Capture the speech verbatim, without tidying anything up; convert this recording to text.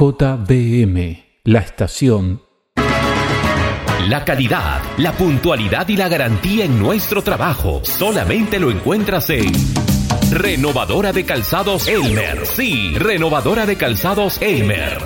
J B M, la estación. La calidad, la puntualidad y la garantía en nuestro trabajo solamente lo encuentras en Renovadora de Calzados Elmer. Sí, Renovadora de Calzados Elmer.